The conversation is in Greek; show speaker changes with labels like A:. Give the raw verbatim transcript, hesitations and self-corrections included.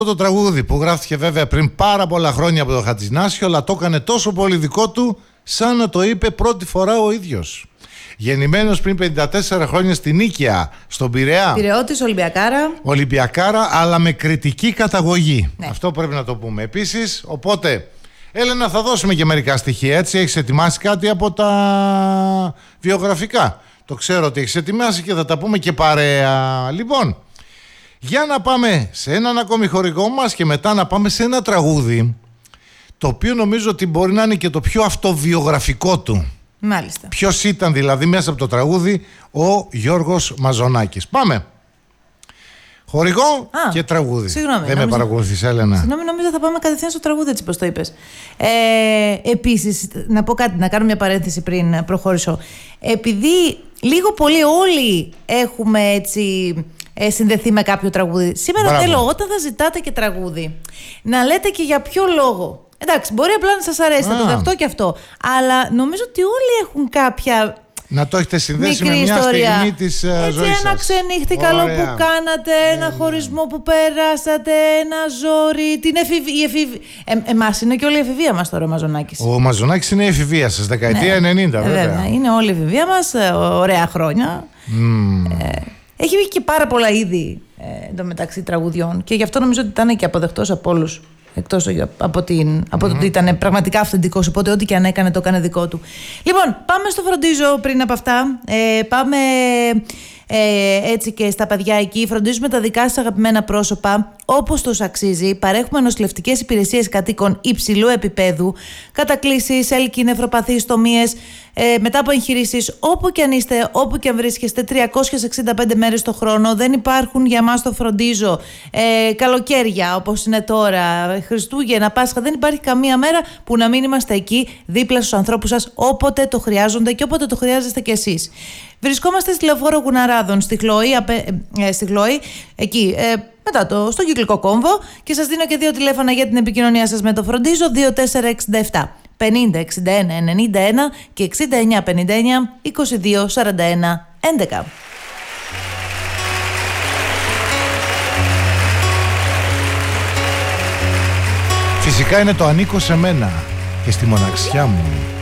A: Το τραγούδι που γράφτηκε βέβαια πριν πάρα πολλά χρόνια από το Χατζηνάσιο, αλλά το έκανε τόσο πολύ δικό του, σαν να το είπε πρώτη φορά ο ίδιος. Γεννημένος πριν πενήντα τέσσερα χρόνια στην Νίκαια, στον Πειραιά.
B: Πειραιώτης, Ολυμπιακάρα.
A: Ολυμπιακάρα, αλλά με κριτική καταγωγή.
B: Ναι.
A: Αυτό πρέπει να το πούμε. Επίσης, οπότε, Έλενα, θα δώσουμε και μερικά στοιχεία, έτσι. Έχεις ετοιμάσει κάτι από τα βιογραφικά? Το ξέρω ότι έχεις ετοιμάσει και θα τα πούμε και παρέα. Λοιπόν, για να πάμε σε έναν ακόμη χορηγό μας και μετά να πάμε σε ένα τραγούδι, το οποίο νομίζω ότι μπορεί να είναι και το πιο αυτοβιογραφικό του.
B: Μάλιστα.
A: Ποιος ήταν δηλαδή μέσα από το τραγούδι? Ο Γιώργος Μαζονάκης. Πάμε. Χορηγό Α, και τραγούδι.
B: Συγγνώμη,
A: Δεν
B: νόμιζα,
A: με παρακολουθείς, Έλενα?
B: Συγγνώμη, νομίζω θα πάμε κατευθείαν στο τραγούδι, έτσι πως το είπες. Ε, επίσης, να πω κάτι, να κάνω μια παρένθεση πριν προχωρήσω. Επειδή λίγο πολύ όλοι έχουμε έτσι ε, συνδεθεί με κάποιο τραγούδι, σήμερα
A: Μπράβο.
B: θέλω όταν θα ζητάτε και τραγούδι να λέτε και για ποιο λόγο. Εντάξει, μπορεί απλά να σας αρέσει, θα το δεχτώ και αυτό. Αλλά νομίζω ότι όλοι έχουν κάποια.
A: Να το έχετε συνδέσει
B: μικρή
A: με μια
B: ιστορία.
A: στιγμή της uh,
B: Έτσι,
A: ζωής σας.
B: ένα ξενύχτη καλό που κάνατε, ένα ναι, χωρισμό ναι. που περάσατε, ένα ζόρι, την εφηβεία. Εφηβ... Ε, εμάς είναι και όλη η εφηβεία μας τώρα ο Μαζονάκης.
A: Ο Μαζονάκης είναι η εφηβεία σας, δεκαετία ναι. ενενήντα βέβαια. βέβαια.
B: Είναι όλη η εφηβεία μας, ωραία χρόνια. Mm. Ε, έχει βγει και πάρα πολλά είδη ε, εντωμεταξύ τραγουδιών και γι' αυτό νομίζω ότι ήταν και αποδεκτός από όλους. Εκτός από, την, από mm-hmm. το ότι ήταν πραγματικά αυθεντικός, οπότε ό,τι και αν έκανε το έκανε δικό του. Λοιπόν, πάμε στο Φροντίζω πριν από αυτά. Ε, πάμε ε, έτσι και στα παιδιά εκεί. Φροντίζουμε τα δικά σας αγαπημένα πρόσωπα όπως τους αξίζει. Παρέχουμε νοσηλευτικές υπηρεσίες κατοίκων υψηλού επίπεδου, κατακλήσεις, έλκη, νευροπαθείς, τομίες, ε, μετά από εγχειρήσεις, όπου και αν είστε, όπου και αν βρίσκεστε, τριακόσιες εξήντα πέντε μέρες το χρόνο. Δεν υπάρχουν για μας το Φροντίζω ε, καλοκαίρια όπως είναι τώρα, Χριστούγεννα, Πάσχα. Δεν υπάρχει καμία μέρα που να μην είμαστε εκεί δίπλα στους ανθρώπους σας όποτε το χρειάζονται και όποτε το χρειάζεστε κι εσείς. Βρισκόμαστε στη Λεωφόρο Γουναράδων, στη Χλωή, απε, ε, στη Χλωή εκεί, ε, μετά το, στον Κυκλικό Κόμβο, και σας δίνω και δύο τηλέφωνα για την επικοινωνία σας με το Φροντίζω: δύο τέσσερα έξι επτά πενήντα εξήντα ένα ενενήντα ένα και εξήντα εννιά πενήντα εννιά είκοσι δύο σαράντα ένα έντεκα.
A: Φυσικά είναι το «Ανήκω σε μένα και στη μοναξιά μου».